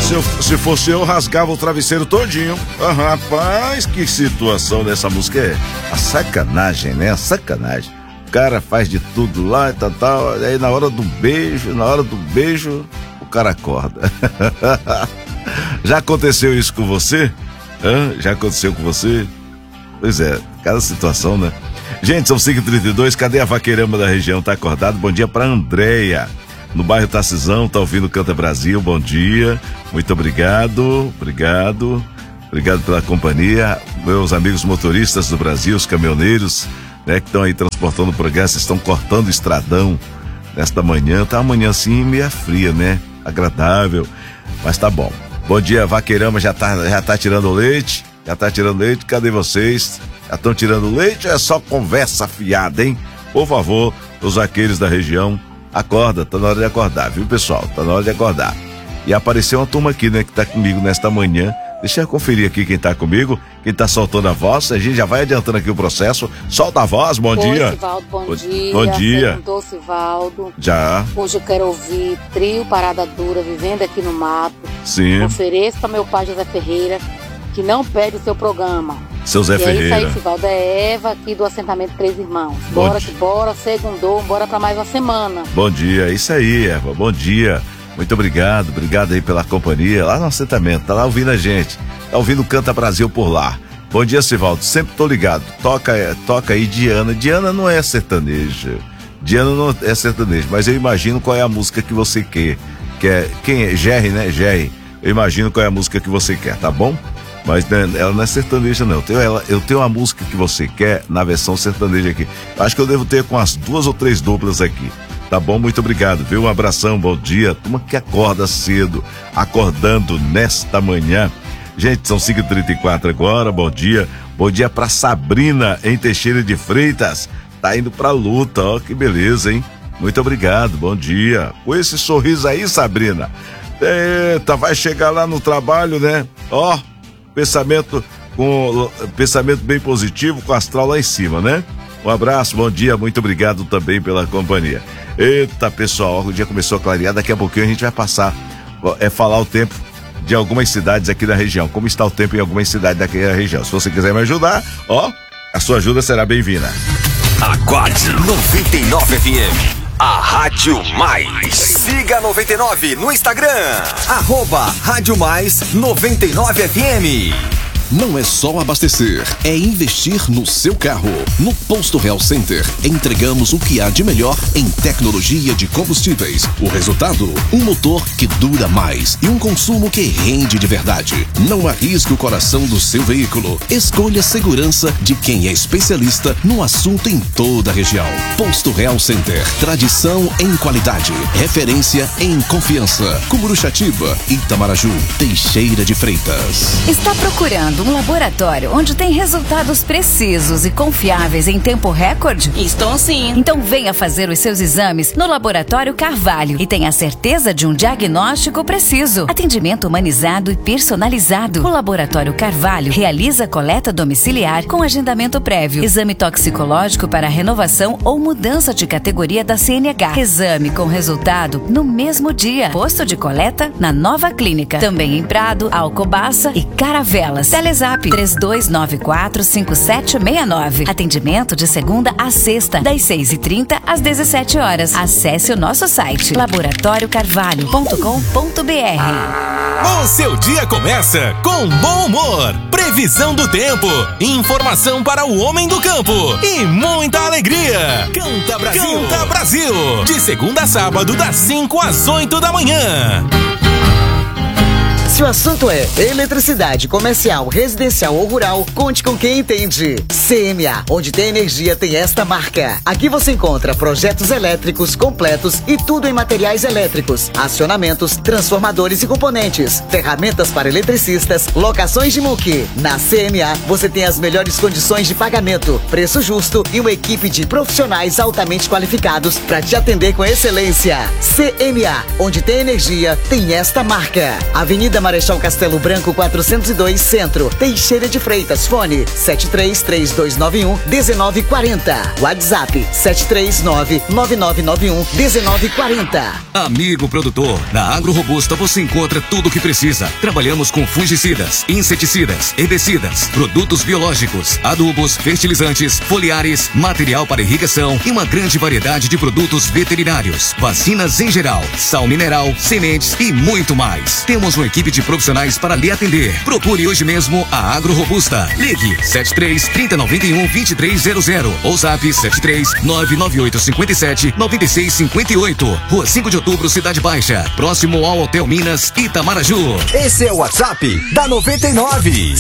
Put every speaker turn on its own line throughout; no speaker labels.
Se fosse eu, rasgava o travesseiro todinho. Rapaz, que situação dessa música é. A sacanagem, né? A sacanagem. O cara faz de tudo lá e tal. Aí na hora do beijo, o cara acorda. Já aconteceu isso com você? Já aconteceu com você? Pois é, cada situação, né? Gente, são 5h32, cadê a vaqueirama da região? Tá acordado? Bom dia pra Andréia, no bairro Tacisão, tá ouvindo Canta Brasil, bom dia, muito obrigado pela companhia, meus amigos motoristas do Brasil, os caminhoneiros, né, que estão aí transportando o progresso, estão cortando o estradão nesta manhã, tá uma manhã assim meio fria, né, agradável, mas tá bom. Bom dia, vaqueirama, já tá tirando leite? Já tá tirando leite? Cadê vocês? Já estão tirando leite ou é só conversa fiada, hein? Por favor, os vaqueiros da região, acorda, tá na hora de acordar, viu, pessoal? Tá na hora de acordar. E apareceu uma turma aqui, né, que tá comigo nesta manhã. Deixa eu conferir aqui quem tá comigo, quem tá soltando a voz. A gente já vai adiantando aqui o processo. Solta a voz, bom dia.
Sivaldo, bom dia.
Bom dia.
Segundou, Sivaldo.
Já.
Hoje eu quero ouvir Trio Parada Dura, Vivendo Aqui no Mato.
Sim.
Ofereço para meu pai José Ferreira, que não perde o seu programa.
Seu Zé Ferreira.
É isso aí, Sivaldo. É Eva aqui do assentamento Três Irmãos. Bora que bora, segundou, bora para mais uma semana.
Bom dia, é isso aí, Eva. Bom dia. Muito obrigado aí pela companhia lá no assentamento. Tá lá ouvindo a gente. Tá ouvindo o Canta Brasil por lá. Bom dia, Sivaldo. Sempre tô ligado. Toca aí Diana. Diana não é sertaneja. Diana não é sertaneja, mas eu imagino qual é a música que você quer. Quem é? Jerry, né? Jerry. Eu imagino qual é a música que você quer, tá bom? Mas né, ela não é sertaneja, não. Eu tenho uma música que você quer na versão sertaneja aqui. Acho que eu devo ter com as 2 ou 3 duplas aqui. Tá bom? Muito obrigado, viu? Um abração, bom dia. Turma que acorda cedo, acordando nesta manhã. Gente, são 5h34 agora, bom dia. Bom dia pra Sabrina, em Teixeira de Freitas. Tá indo pra luta, ó, que beleza, hein? Muito obrigado, bom dia. Com esse sorriso aí, Sabrina. Eita, vai chegar lá no trabalho, né? Ó, pensamento bem positivo, com o astral lá em cima, né? Um abraço, bom dia, muito obrigado também pela companhia. Eita, pessoal, o dia começou a clarear, daqui a pouquinho a gente vai passar, falar o tempo de algumas cidades aqui da região, como está o tempo em algumas cidades daqui da região. Se você quiser me ajudar, ó, a sua ajuda será bem-vinda.
Aguarde 99 FM, a Rádio Mais. Siga 99 no Instagram, @Rádio Mais 99 FM.
Não é só abastecer, é investir no seu carro. No Posto Real Center, entregamos o que há de melhor em tecnologia de combustíveis. O resultado? Um motor que dura mais e um consumo que rende de verdade. Não arrisque o coração do seu veículo. Escolha a segurança de quem é especialista no assunto em toda a região. Posto Real Center, tradição em qualidade, referência em confiança. Cumuruxatiba, Itamaraju, Teixeira de Freitas.
Está procurando um laboratório onde tem resultados precisos e confiáveis em tempo recorde?
Estou sim.
Então venha fazer os seus exames no Laboratório Carvalho e tenha certeza de um diagnóstico preciso. Atendimento humanizado e personalizado. O Laboratório Carvalho realiza coleta domiciliar com agendamento prévio. Exame toxicológico para renovação ou mudança de categoria da CNH. Exame com resultado no mesmo dia. Posto de coleta na nova clínica. Também em Prado, Alcobaça e Caravelas. Telezap 32945769. Atendimento de segunda a sexta, das 6h30 às 17 horas. Acesse o nosso site laboratoriocarvalho.com.br.
O seu dia começa com bom humor, previsão do tempo, informação para o homem do campo e muita alegria. Canta Brasil! Canta Brasil! De segunda a sábado, das 5 às 8 da manhã.
Se o assunto é eletricidade comercial, residencial ou rural, conte com quem entende. CMA, onde tem energia, tem esta marca. Aqui você encontra projetos elétricos completos e tudo em materiais elétricos, acionamentos, transformadores e componentes, ferramentas para eletricistas, locações de MUC. Na CMA, você tem as melhores condições de pagamento, preço justo e uma equipe de profissionais altamente qualificados para te atender com excelência. CMA, onde tem energia, tem esta marca. Avenida Marechal Castelo Branco 402 Centro, Teixeira de Freitas, fone 733291-1940, WhatsApp 739-9991-1940.
Amigo produtor, na Agro Robusta você encontra tudo o que precisa. Trabalhamos com fungicidas, inseticidas, herbicidas, produtos biológicos, adubos, fertilizantes, foliares, material para irrigação e uma grande variedade de produtos veterinários, vacinas em geral, sal mineral, sementes e muito mais. Temos uma equipe de profissionais para lhe atender. Procure hoje mesmo a Agro Robusta. Ligue 73-3091-2300 ou zap 73-99857-9658. Rua 5 de Outubro, Cidade Baixa, próximo ao Hotel Minas, Itamaraju.
Esse é o WhatsApp da 99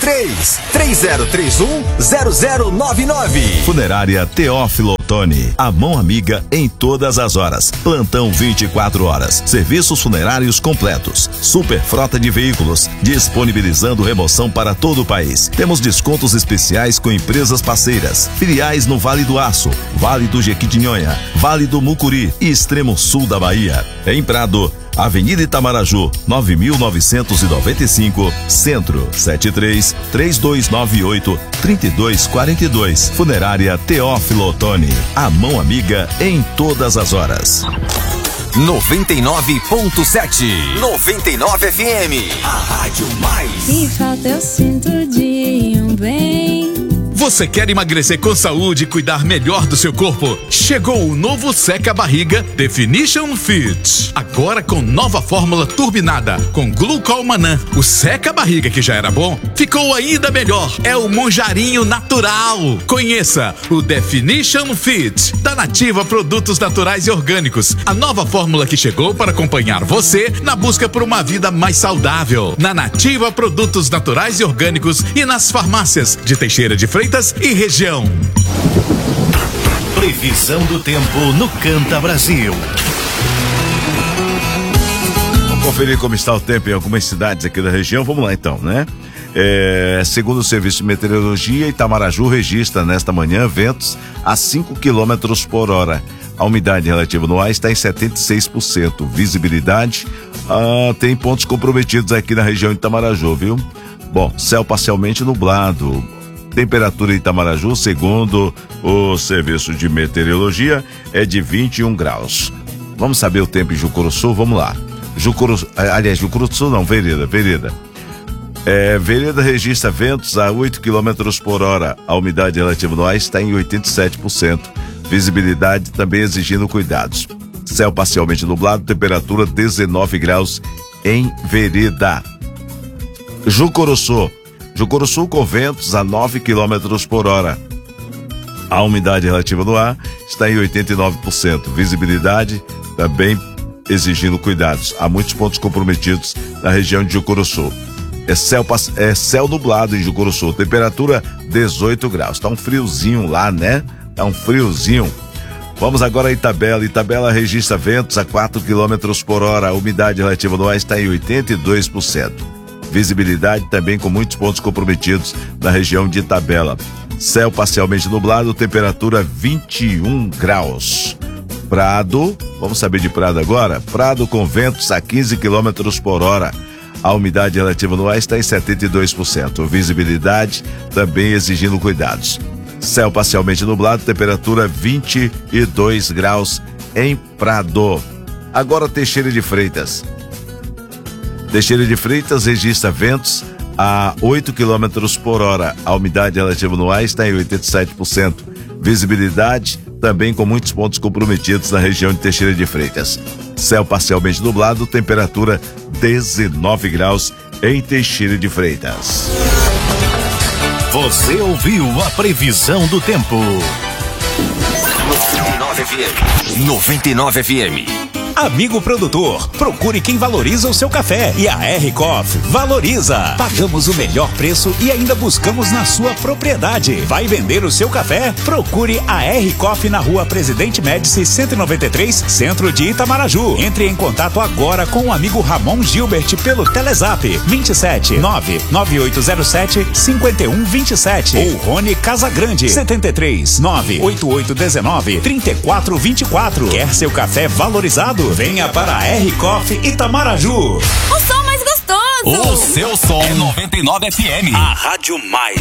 73-3031-0099.
Funerária Teófilo Otoni, a mão amiga em todas as horas. Plantão 24 horas. Serviços funerários completos. Super frota de veículos, disponibilizando remoção para todo o país. Temos descontos especiais com empresas parceiras, filiais no Vale do Aço, Vale do Jequitinhonha, Vale do Mucuri e extremo sul da Bahia. Em Prado, Avenida Itamaraju, 9.995, Centro, 73-3298-3242. Funerária Teófilo Otoni, a mão amiga em todas as horas.
99.7 99 FM, a Rádio Mais.
Que falta eu sinto de um bem.
Você quer emagrecer com saúde e cuidar melhor do seu corpo? Chegou o novo Seca Barriga Definition Fit. Agora com nova fórmula turbinada com glucomannan. O Seca Barriga, que já era bom, ficou ainda melhor. É o Monjarinho natural. Conheça o Definition Fit da Nativa Produtos Naturais e Orgânicos. A nova fórmula que chegou para acompanhar você na busca por uma vida mais saudável. Na Nativa Produtos Naturais e Orgânicos e nas farmácias de Teixeira de Freitas e região.
Previsão do tempo no Canta Brasil.
Vamos conferir como está o tempo em algumas cidades aqui da região. Vamos lá então, né? Segundo o Serviço de Meteorologia, Itamaraju registra nesta manhã ventos a 5 km por hora. A umidade relativa no ar está em 76%. Visibilidade, tem pontos comprometidos aqui na região de Itamaraju, viu? Bom, céu parcialmente nublado. Temperatura em Itamaraju, segundo o Serviço de Meteorologia, é de 21 graus. Vamos saber o tempo em Jucuruçu? Vamos lá. Jucuruçu não, Vereda. Vereda registra ventos a 8 km por hora. A umidade relativa no ar está em 87%. Visibilidade também exigindo cuidados. Céu parcialmente nublado, temperatura 19 graus em Vereda. Jucuruçu com ventos a 9 km por hora. A umidade relativa no ar está em 89%. Visibilidade também exigindo cuidados. Há muitos pontos comprometidos na região de Jucuruçu. É céu nublado em Jucuruçu. Temperatura 18 graus. Tá um friozinho lá, né? Tá um friozinho. Vamos agora a Itabela. Itabela registra ventos a 4 km por hora. A umidade relativa no ar está em 82%. Visibilidade também com muitos pontos comprometidos na região de Itabela. Céu parcialmente nublado, temperatura 21 graus. Prado, vamos saber de Prado agora? Prado com ventos a 15 km por hora. A umidade relativa no ar está em 72%. Visibilidade também exigindo cuidados. Céu parcialmente nublado, temperatura 22 graus em Prado. Agora Teixeira de Freitas. Teixeira de Freitas registra ventos a 8 km por hora. A umidade relativa no ar está em 87%. Visibilidade também com muitos pontos comprometidos na região de Teixeira de Freitas. Céu parcialmente nublado, temperatura 19 graus em Teixeira de Freitas.
Você ouviu a previsão do tempo.
99 FM.
Amigo produtor, procure quem valoriza o seu café. E a R-Coffee valoriza. Pagamos o melhor preço e ainda buscamos na sua propriedade. Vai vender o seu café? Procure a R-Coffee na Rua Presidente Médici 193, Centro de Itamaraju. Entre em contato agora com o amigo Ramon Gilbert pelo Telezap 27 99807 5127 ou Rony Casagrande 73 98819 3424. Quer seu café valorizado? Venha para a R-Coffee Itamaraju.
O som mais gostoso.
O seu som é 99 FM. A Rádio Mais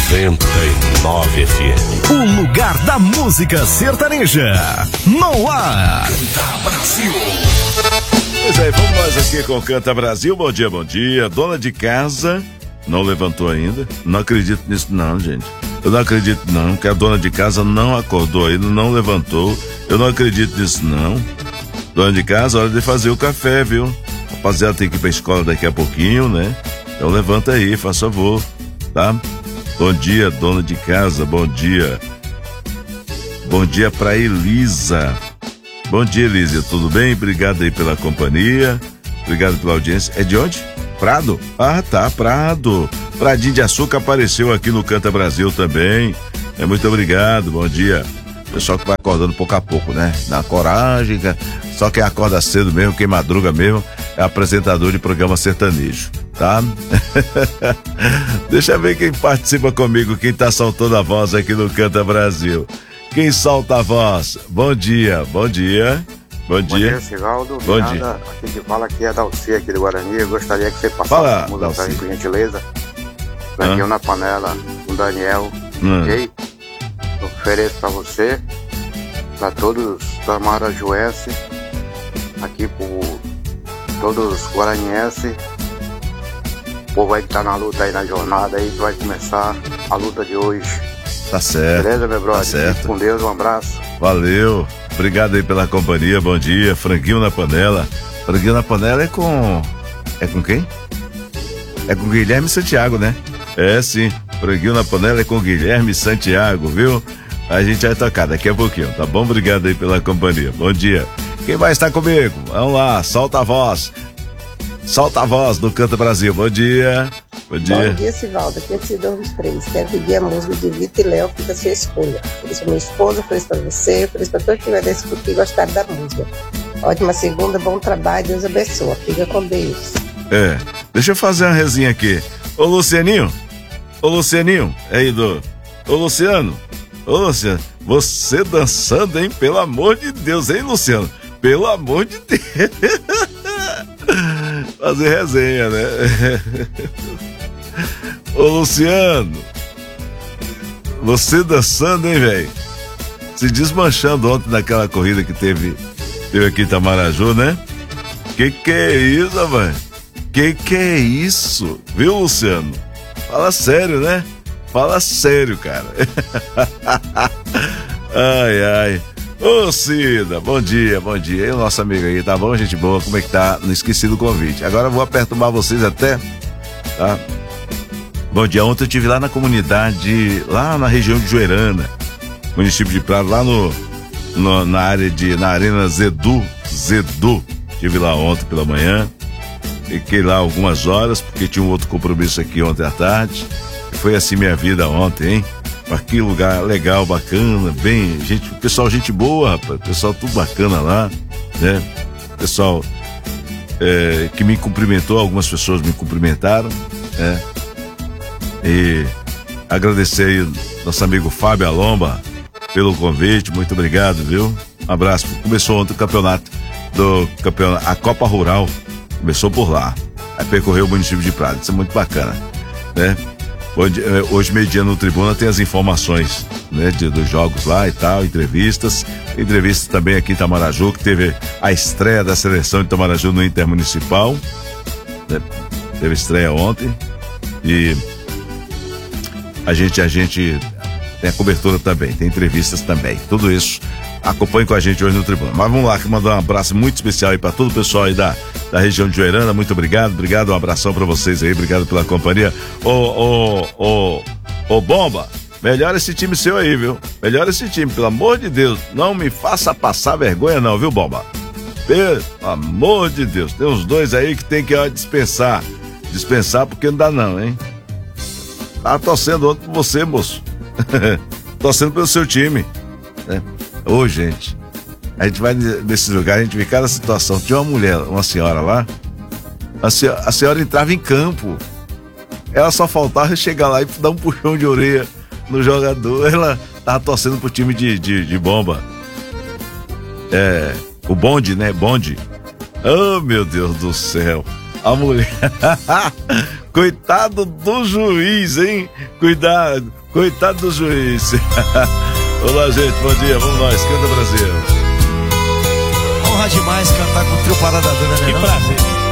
99 FM.
O lugar da música sertaneja. No ar.
Canta Brasil.
Pois é, vamos nós aqui com o Canta Brasil. Bom dia, bom dia. Dona de casa não levantou ainda. Não acredito nisso não, gente. Eu não acredito não, que a dona de casa não acordou ainda, não levantou. Eu não acredito nisso não. Dona de casa, hora de fazer o café, viu? Rapaziada, tem que ir pra escola daqui a pouquinho, né? Então levanta aí, faz favor, tá? Bom dia, dona de casa, bom dia. Bom dia pra Elisa. Bom dia, Elisa, tudo bem? Obrigado aí pela companhia, obrigado pela audiência. É de onde? Prado? Ah, tá, Prado. Pradinho de Açúcar apareceu aqui no Canta Brasil também. Muito obrigado, bom dia. Pessoal que vai acordando pouco a pouco, né? Na coragem, só quem acorda cedo mesmo, quem madruga mesmo, é apresentador de programa sertanejo, tá? Deixa eu ver quem participa comigo, quem tá soltando a voz aqui no Canta Brasil. Quem solta a voz? Bom dia, bom dia. Bom dia,
Sivaldo.
Bom dia.
Aqui que fala aqui é Dalcia aqui do Guarani. Eu gostaria que você passasse a música pra mim, por gentileza. Franguinho na panela, com Daniel, ok? Eu ofereço pra você, pra todos da Marajoense, aqui por todos os guaranienses. O povo vai estar na luta aí, na jornada aí, que vai começar a luta de hoje.
Tá certo.
Beleza, meu brother?
Tá certo.
Fique com Deus, um abraço.
Valeu. Obrigado aí pela companhia, bom dia. Franguinho na panela. Franguinho na panela é com quem? É com Guilherme Santiago, né? É sim, Franguinho na panela é com Guilherme Santiago, viu? A gente vai tocar daqui a pouquinho, tá bom? Obrigado aí pela companhia, bom dia. Quem vai estar comigo? Vamos lá, solta a voz. Solta a voz do Canta Brasil, bom dia. Bom dia.
Bom dia, Sivaldo, aqui é Cidão 23. Quero pedir a música de Vitor e Léo, fica a sua escolha. Ofereço pra minha esposa, ofereço pra você, ofereço pra todo que vai escutar e gostar da música. Ótima segunda, bom trabalho, Deus abençoe. Fica com Deus.
Deixa eu fazer uma resinha aqui. Ô Lucianinho, aí Ô Luciano, você dançando, hein? Pelo amor de Deus, hein, Luciano? Pelo amor de Deus. Fazer resenha, né? Ô Luciano, você dançando, hein, velho? Se desmanchando ontem naquela corrida que teve aqui em Itamaraju, né? Que é isso, rapaz? Que é isso? Viu, Luciano? Fala sério, né? Fala sério, cara. Ai. Ô Cida, bom dia. E o nosso amigo aí, tá bom, gente boa? Como é que tá? Não esqueci do convite. Agora eu vou perturbar vocês até, tá? Bom dia, ontem eu estive lá na comunidade, lá na região de Joerana, município de Prado, lá na Arena Zedu. Estive lá ontem pela manhã, fiquei lá algumas horas, porque tinha um outro compromisso aqui ontem à tarde. Foi assim minha vida ontem, hein? Que lugar legal, bacana, bem, pessoal, gente boa, rapaz, pessoal tudo bacana lá, né? Pessoal que me cumprimentou, algumas pessoas me cumprimentaram, né? E agradecer aí nosso amigo Fábio Alomba pelo convite, muito obrigado, viu? Um abraço. Começou ontem o campeonato, a Copa Rural, começou por lá, aí percorreu o município de Prado, isso é muito bacana, né? Hoje, meio-dia no Tribuna, tem as informações, né, dos jogos lá e tal, entrevistas também aqui em Itamaraju, que teve a estreia da seleção de Itamaraju no Intermunicipal, né? Teve estreia ontem e a gente tem a cobertura também, tem entrevistas também, tudo isso acompanhe com a gente hoje no Tribuna. Mas vamos lá, que mandar um abraço muito especial aí para todo o pessoal aí da região de Joerana, muito obrigado, um abração para vocês aí, obrigado pela companhia. Ô Bomba, melhora esse time seu aí, viu? Melhora esse time, pelo amor de Deus, não me faça passar vergonha não, viu, Bomba? Pelo amor de Deus, tem uns dois aí que tem que dispensar porque não dá não, hein? Tava torcendo ontem por você, moço. Torcendo pelo seu time, né? Ô, gente, a gente vai nesse lugar, a gente vê cada situação. Tinha uma senhora lá, a senhora entrava em campo, ela só faltava chegar lá e dar um puxão de orelha no jogador. Ela tava torcendo pro time de Bomba, o bonde, né? Bonde. Oh, meu Deus do céu. A mulher. Coitado do juiz, hein? Cuidado. Coitado do juiz. Olá, gente. Bom dia. Vamos nós. Canta Brasil.
Honra demais cantar com o trio Parada Dura, né?
Que prazer.